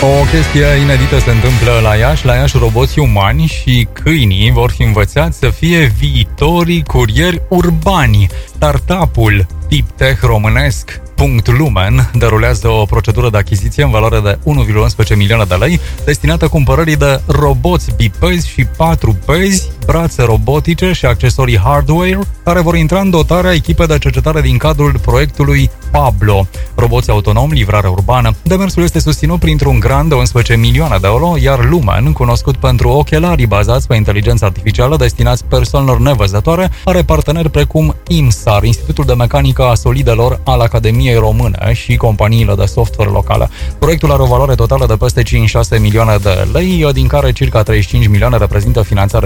O chestie inedită se întâmplă la Iași. La Iași, roboții umani și câinii vor fi învățați să fie viitorii curieri urbani. Startup-ul Deep Tech românesc Lumen derulează o procedură de achiziție în valoare de 1,11 milioane de lei destinată cumpărării de roboți bipezi și 4 pezi, brațe robotice și accesorii hardware care vor intra în dotarea echipei de cercetare din cadrul proiectului Pablo. Roboți autonomi, livrare urbană. Demersul este susținut printr-un grant de 11 milioane de euro, iar Lumen, cunoscut pentru ochelarii bazați pe inteligență artificială destinați persoanelor nevăzătoare, are parteneri precum IMSAR, Institutul de Mecanică a Solidelor al Academiei Române și companiile de software locale. Proiectul are o valoare totală de peste 5-6 milioane de lei, din care circa 35 milioane reprezintă finanțare